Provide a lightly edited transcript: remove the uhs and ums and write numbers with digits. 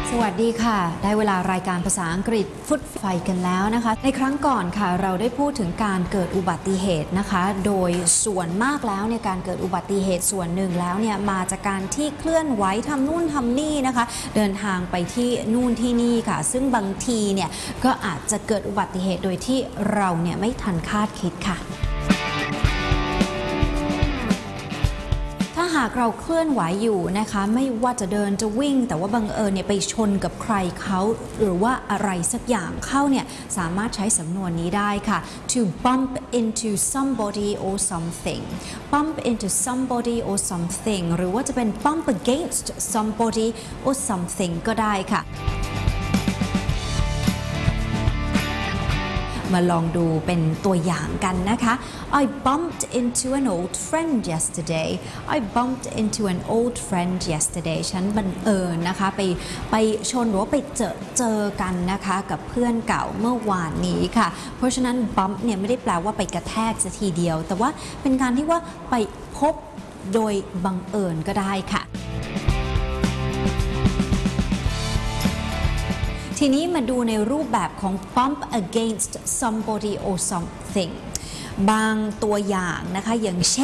สวัสดีค่ะได้เวลารายการภาษาอังกฤษฟุตไฟกันแล้วนะคะในครั้งก่อนค่ะเราได้พูดถึงการเกิดอุบัติเหตุนะคะโดยส่วนมากแล้วเนี่ยการเกิดอุบัติเหตุส่วนหนึ่งแล้วเนี่ยมาจากการที่เคลื่อนไหวทำนู่นทำนี่นะคะเดินทางไปที่นู่นที่นี่ค่ะซึ่งบางทีเนี่ยก็อาจจะเกิดอุบัติเหตุโดยที่เราเนี่ยไม่ทันคาดคิดค่ะถ้าหากเราเคลื่อนไหวอยู่นะคะไม่ว่าจะเดินจะวิ่งแต่ว่าบังเอิญเนี่ยไปชนกับใครเขาหรือว่าอะไรสักอย่างเข้าเนี่ยสามารถใช้สำนวนนี้ได้ค่ะ to bump into somebody or something bump into somebody or something หรือว่าจะเป็น bump against somebody or something ก็ได้ค่ะมาลองดูเป็นตัวอย่างกันนะคะ I bumped into an old friend yesterday I bumped into an old friend yesterday ฉันบังเอิญนะคะไปชนหรือว่าไปเจอกันนะคะกับเพื่อนเก่าเมื่อวานนี้ค่ะเพราะฉะนั้น bump เนี่ยไม่ได้แปลว่าไปกระแทกซะทีเดียวแต่ว่าเป็นการที่ว่าไปพบโดยบังเอิญก็ได้ค่ะทีนี้มาดูในรูปแบบของ bump against somebody or something บางตัวอย่างนะคะอย่างเช่น